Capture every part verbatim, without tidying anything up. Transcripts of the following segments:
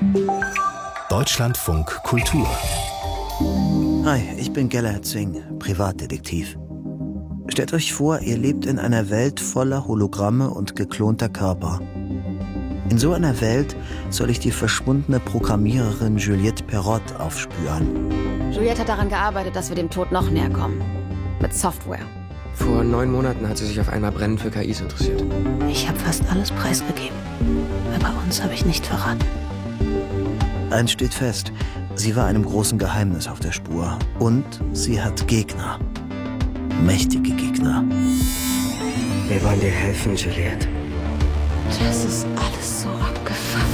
Deutschlandfunk Kultur. Hi, ich bin Gellert Zwing, Privatdetektiv. Stellt euch vor, ihr lebt in einer Welt voller Hologramme und geklonter Körper. In so einer Welt soll ich die verschwundene Programmiererin Juliette Perrot aufspüren. Juliette hat daran gearbeitet, dass wir dem Tod noch näher kommen. Mit Software. Vor neun Monaten hat sie sich auf einmal brennend für K Is interessiert. Ich habe fast alles preisgegeben. Aber uns habe ich nicht verraten. Eins steht fest, sie war einem großen Geheimnis auf der Spur. Und sie hat Gegner. Mächtige Gegner. Wir wollen dir helfen, Juliette. Das ist alles so abgefuckt.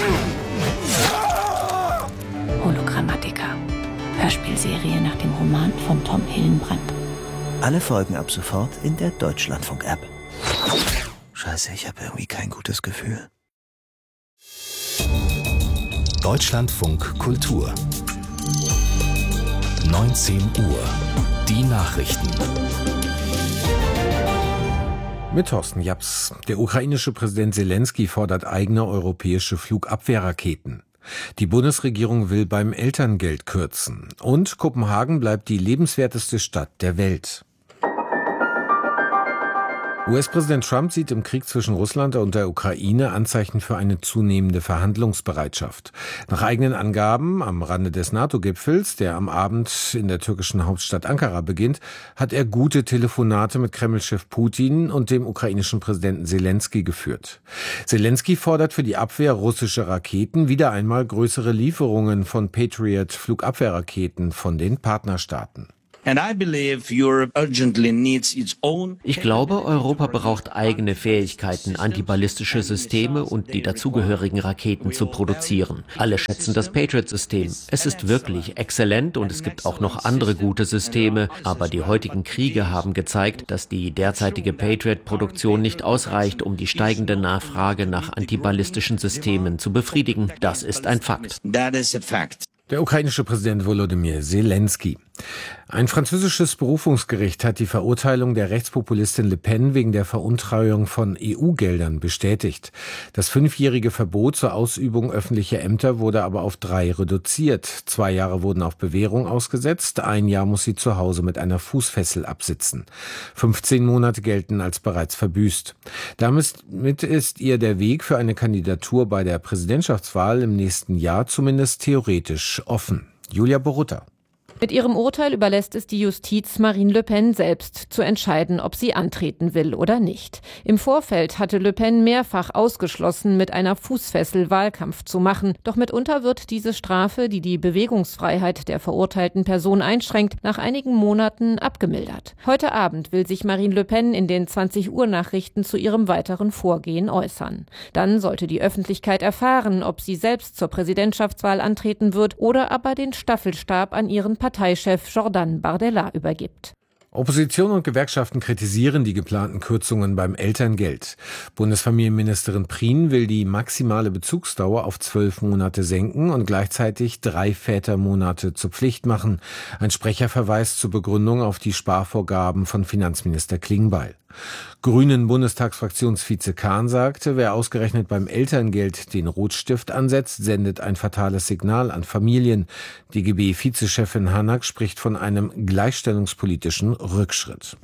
Hologrammatica. Hörspielserie nach dem Roman von Tom Hillenbrand. Alle Folgen ab sofort in der Deutschlandfunk-App. Scheiße, ich habe irgendwie kein gutes Gefühl. Deutschlandfunk Kultur. neunzehn Uhr. Die Nachrichten. Mit Thorsten Japs. Der ukrainische Präsident Selenskyj fordert eigene europäische Flugabwehrraketen. Die Bundesregierung will beim Elterngeld kürzen. Und Kopenhagen bleibt die lebenswerteste Stadt der Welt. U S-Präsident Trump sieht im Krieg zwischen Russland und der Ukraine Anzeichen für eine zunehmende Verhandlungsbereitschaft. Nach eigenen Angaben am Rande des NATO-Gipfels, der am Abend in der türkischen Hauptstadt Ankara beginnt, hat er gute Telefonate mit Kreml-Chef Putin und dem ukrainischen Präsidenten Selenskyj geführt. Selenskyj fordert für die Abwehr russischer Raketen wieder einmal größere Lieferungen von Patriot-Flugabwehrraketen von den Partnerstaaten. Ich glaube, Europa braucht eigene Fähigkeiten, antiballistische Systeme und die dazugehörigen Raketen zu produzieren. Alle schätzen das Patriot-System. Es ist wirklich exzellent und es gibt auch noch andere gute Systeme, aber die heutigen Kriege haben gezeigt, dass die derzeitige Patriot-Produktion nicht ausreicht, um die steigende Nachfrage nach antiballistischen Systemen zu befriedigen. Das ist ein Fakt. Der ukrainische Präsident Volodymyr Selenskyj. Ein französisches Berufungsgericht hat die Verurteilung der Rechtspopulistin Le Pen wegen der Veruntreuung von E U-Geldern bestätigt. Das fünfjährige Verbot zur Ausübung öffentlicher Ämter wurde aber auf drei reduziert. Zwei Jahre wurden auf Bewährung ausgesetzt, ein Jahr muss sie zu Hause mit einer Fußfessel absitzen. fünfzehn Monate gelten als bereits verbüßt. Damit ist ihr der Weg für eine Kandidatur bei der Präsidentschaftswahl im nächsten Jahr zumindest theoretisch offen. Julia Borutta. Mit ihrem Urteil überlässt es die Justiz Marine Le Pen selbst zu entscheiden, ob sie antreten will oder nicht. Im Vorfeld hatte Le Pen mehrfach ausgeschlossen, mit einer Fußfessel Wahlkampf zu machen. Doch mitunter wird diese Strafe, die die Bewegungsfreiheit der verurteilten Person einschränkt, nach einigen Monaten abgemildert. Heute Abend will sich Marine Le Pen in den zwanzig Uhr Nachrichten zu ihrem weiteren Vorgehen äußern. Dann sollte die Öffentlichkeit erfahren, ob sie selbst zur Präsidentschaftswahl antreten wird oder aber den Staffelstab an ihren Parteichef Jordan Bardella übergibt. Opposition und Gewerkschaften kritisieren die geplanten Kürzungen beim Elterngeld. Bundesfamilienministerin Prien will die maximale Bezugsdauer auf zwölf Monate senken und gleichzeitig drei Vätermonate zur Pflicht machen. Ein Sprecher verweist zur Begründung auf die Sparvorgaben von Finanzminister Klingbeil. Grünen Bundestagsfraktionsvize Kahn sagte, wer ausgerechnet beim Elterngeld den Rotstift ansetzt, sendet ein fatales Signal an Familien. D G B-Vizechefin Hanak spricht von einem gleichstellungspolitischen Rückschritt.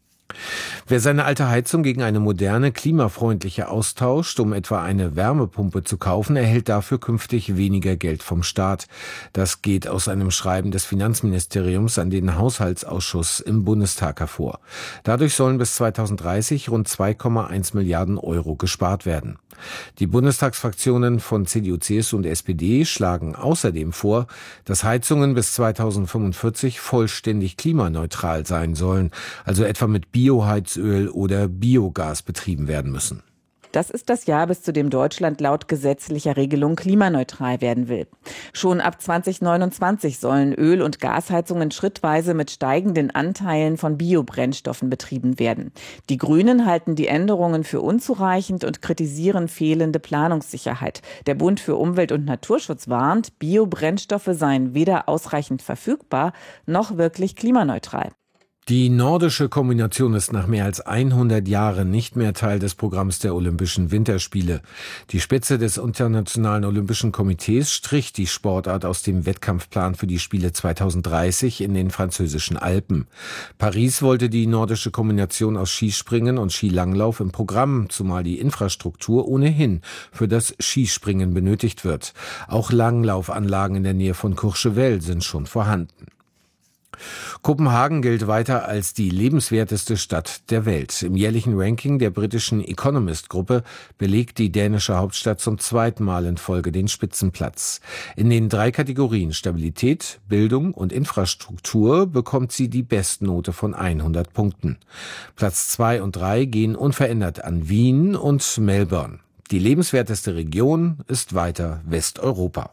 Wer seine alte Heizung gegen eine moderne, klimafreundliche austauscht, um etwa eine Wärmepumpe zu kaufen, erhält dafür künftig weniger Geld vom Staat. Das geht aus einem Schreiben des Finanzministeriums an den Haushaltsausschuss im Bundestag hervor. Dadurch sollen bis zweitausenddreißig rund zwei Komma eins Milliarden Euro gespart werden. Die Bundestagsfraktionen von C D U, C S U und S P D schlagen außerdem vor, dass Heizungen bis zweitausendfünfundvierzig vollständig klimaneutral sein sollen, also etwa mit Bioheizöl oder Biogas betrieben werden müssen. Das ist das Jahr, bis zu dem Deutschland laut gesetzlicher Regelung klimaneutral werden will. Schon ab zweitausendneunundzwanzig sollen Öl- und Gasheizungen schrittweise mit steigenden Anteilen von Biobrennstoffen betrieben werden. Die Grünen halten die Änderungen für unzureichend und kritisieren fehlende Planungssicherheit. Der Bund für Umwelt und Naturschutz warnt, Biobrennstoffe seien weder ausreichend verfügbar noch wirklich klimaneutral. Die nordische Kombination ist nach mehr als hundert Jahren nicht mehr Teil des Programms der Olympischen Winterspiele. Die Spitze des Internationalen Olympischen Komitees strich die Sportart aus dem Wettkampfplan für die Spiele zweitausenddreißig in den französischen Alpen. Paris wollte die nordische Kombination aus Skispringen und Skilanglauf im Programm, zumal die Infrastruktur ohnehin für das Skispringen benötigt wird. Auch Langlaufanlagen in der Nähe von Courchevel sind schon vorhanden. Kopenhagen gilt weiter als die lebenswerteste Stadt der Welt. Im jährlichen Ranking der britischen Economist-Gruppe belegt die dänische Hauptstadt zum zweiten Mal in Folge den Spitzenplatz. In den drei Kategorien Stabilität, Bildung und Infrastruktur bekommt sie die Bestnote von hundert Punkten. Platz zwei und drei gehen unverändert an Wien und Melbourne. Die lebenswerteste Region ist weiter Westeuropa.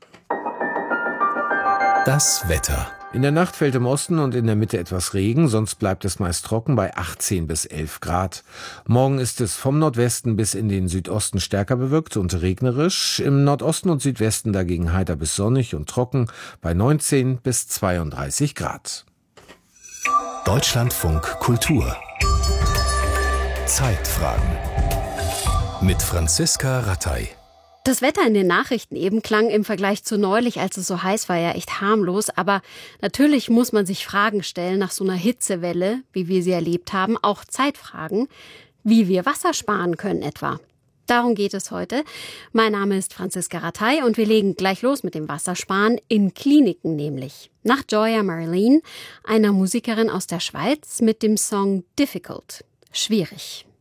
Das Wetter. In der Nacht fällt im Osten und in der Mitte etwas Regen, sonst bleibt es meist trocken bei achtzehn bis elf Grad. Morgen ist es vom Nordwesten bis in den Südosten stärker bewölkt und regnerisch. Im Nordosten und Südwesten dagegen heiter bis sonnig und trocken bei neunzehn bis zweiunddreißig Grad. Deutschlandfunk Kultur. Zeitfragen. Mit Franziska Rattay. Das Wetter in den Nachrichten eben klang im Vergleich zu neulich, als es so heiß war, ja echt harmlos. Aber natürlich muss man sich Fragen stellen nach so einer Hitzewelle, wie wir sie erlebt haben. Auch Zeitfragen, wie wir Wasser sparen können etwa. Darum geht es heute. Mein Name ist Franziska Rattay und wir legen gleich los mit dem Wassersparen, in Kliniken nämlich. Nach Joya Marilyn, einer Musikerin aus der Schweiz, mit dem Song Difficult. Schwierig.